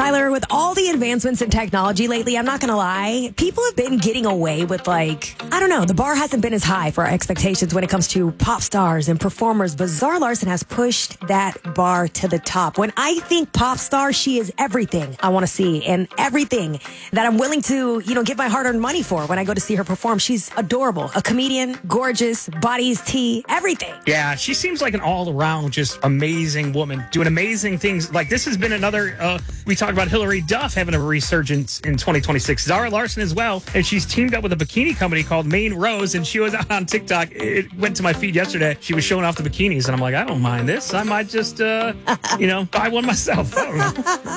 Tyler, with all the advancements in technology lately, I'm not going to lie, people have been getting away with I don't know, the bar hasn't been as high for our expectations when it comes to pop stars and performers, but Zara Larsson has pushed that bar to the top. When I think pop star, she is everything I want to see and everything that I'm willing to, give my hard-earned money for when I go to see her perform. She's adorable, a comedian, gorgeous, bodies, tea, everything. Yeah, she seems like an all-around just amazing woman, doing amazing things. Like, this has been another, we talked about Hillary Duff having a resurgence in 2026. Zara Larsson as well, and she's teamed up with a bikini company called Maine Rose, and she was out on TikTok. It went to my feed yesterday. She was showing off the bikinis, and I'm like, I don't mind this. I might just, buy one myself. I don't know.